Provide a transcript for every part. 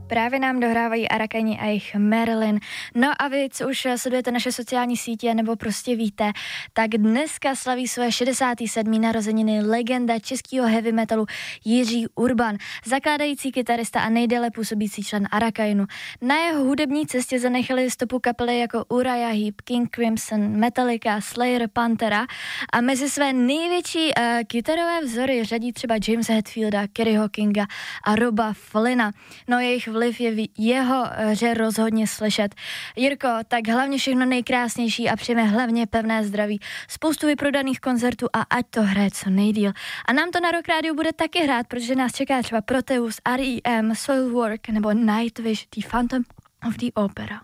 Právě nám dohrávají Arakani a jejich Marilyn. No a vy, co už sledujete naše sociální sítě nebo prostě víte, tak dneska slaví své 67. narozeniny legenda českého heavy metalu Jiří Urban, zakládající kytarista a nejdéle působící člen Arakanu. Na jeho hudební cestě zanechali stopu kapely jako Uriah Heep, King Crimson, Metallica, Slayer, Pantera a mezi své největší kytarové vzory řadí třeba Jamesa Hetfielda, Kerryho Kinga a Roba Flynna. No jejich vliv je v jeho hře rozhodně slyšet. Jirko, tak hlavně všechno nejkrásnější a přejeme hlavně pevné zdraví, spoustu vyprodaných koncertů a ať to hraje co nejdýl. A nám to na Rock Rádiu bude taky hrát, protože nás čeká třeba Proteus, R.E.M., Soilwork nebo Nightwish, The Phantom of the Opera.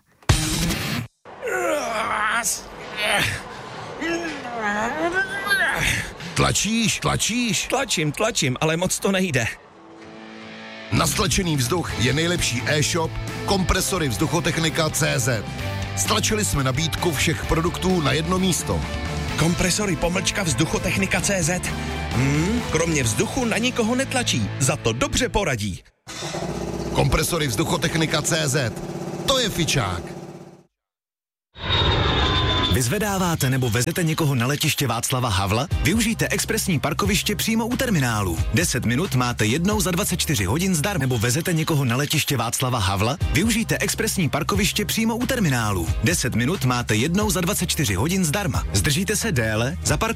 Tlačíš? Tlačím, ale moc to nejde. Na stlačený vzduch je nejlepší e-shop Kompresory Vzduchotechnika.cz. Stlačili jsme nabídku všech produktů na jedno místo. Kompresory _Vzduchotechnika.cz. Kromě vzduchu na nikoho netlačí, za to dobře poradí. Kompresory Vzduchotechnika.cz. To je fičák. Vyzvedáváte nebo vezete někoho na letiště Václava Havla? Využijte expresní parkoviště přímo u terminálu. 10 minut máte jednou za 24 hodin zdarma. Nebo vezete někoho na letiště Václava Havla? Využijte expresní parkoviště přímo u terminálu. 10 minut máte jednou za 24 hodin zdarma. Zdržíte se déle?